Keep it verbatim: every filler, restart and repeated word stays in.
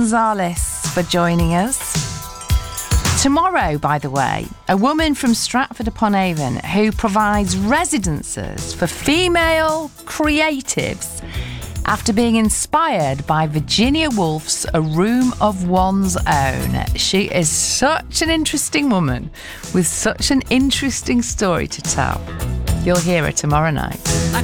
Gonzalez for joining us. Tomorrow, by the way, a woman from Stratford-upon-Avon who provides residences for female creatives after being inspired by Virginia Woolf's A Room of One's Own. She is such an interesting woman with such an interesting story to tell. You'll hear her tomorrow night.